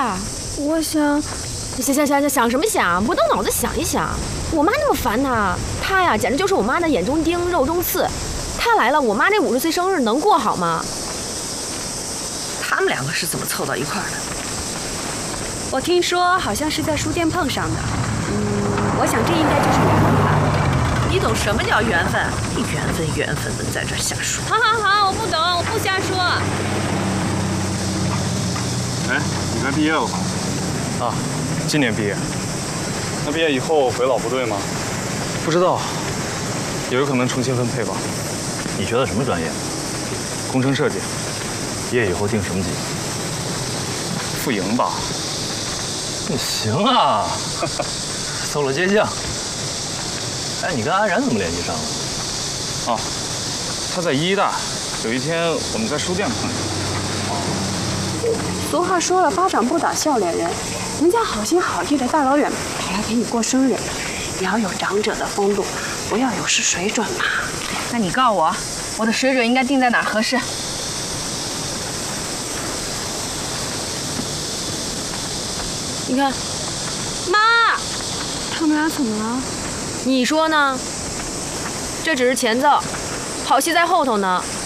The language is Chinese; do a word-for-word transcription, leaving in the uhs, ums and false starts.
呀？ 我想， 想想想想想什么想？不动脑子想一想。我妈那么烦他，他呀简直就是我妈的眼中钉、肉中刺。他来了，我妈这五十岁生日能过好吗？ 他们两个是怎么凑到一块儿的？ 我听说好像是在书店碰上的。嗯，我想这应该就是缘分吧。 你懂什么叫缘分？缘分缘分的在这瞎说。 好好好，我不懂，我不瞎说。 哎，你该毕业了吧？ 啊，今年毕业。 那毕业以后回老部队吗？ 不知道，也有可能重新分配吧。 你学的什么专业？ 工程设计。 毕业以后定什么级？ 副营吧。 你行啊，搜了接将。哎，你跟安然怎么联系上了？ 哦，他在医大，有一天我们在书店碰见。 俗话说了，巴掌不打笑脸人。人家好心好意的大老远跑来陪你过生日，也要有长者的风度，不要有失水准嘛。 那你告诉我，我的水准应该定在哪儿合适？你看，妈， 他们俩怎么了？ 你说呢？这只是前奏，好戏在后头呢。